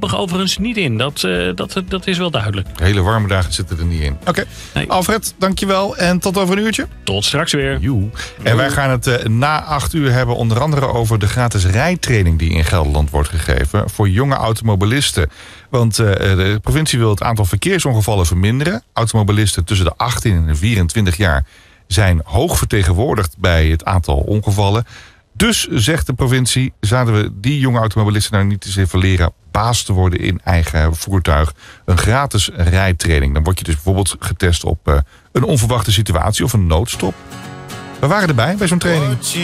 voorlopig overigens niet in. Dat is wel duidelijk. Hele warme dagen zitten er niet in. Oké. Nee. Alfred, dankjewel. En tot over een uurtje. Tot straks weer. Joe. En wij gaan het na 8 uur hebben onder andere over de gratis rijtraining die in Gelderland wordt gegeven voor jonge automobilisten. Want de provincie wil het aantal verkeersongevallen verminderen. Automobilisten tussen de 18 en de 24 jaar zijn hoog vertegenwoordigd bij het aantal ongevallen. Dus, zegt de provincie, zouden we die jonge automobilisten nou niet eens even leren baas te worden in eigen voertuig. Een gratis rijtraining. Dan word je dus bijvoorbeeld getest op een onverwachte situatie of een noodstop. We waren erbij bij zo'n training.